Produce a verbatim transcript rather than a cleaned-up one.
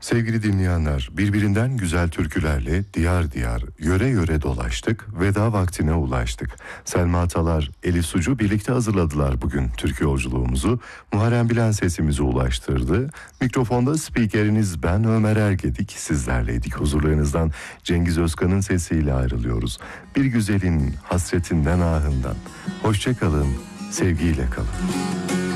Sevgili dinleyenler, birbirinden güzel türkülerle diyar diyar, yöre yöre dolaştık, veda vaktine ulaştık. Selma Atalar, Elif Sucu birlikte hazırladılar bugün türkü yolculuğumuzu. Muharrem Bilen sesimizi ulaştırdı. Mikrofonda spikeriniz ben Ömer Ergedik, sizlerleydik. Huzurlarınızdan Cengiz Özkan'ın sesiyle ayrılıyoruz. Bir güzelin hasretinden ahından. Hoşça kalın, sevgiyle kalın.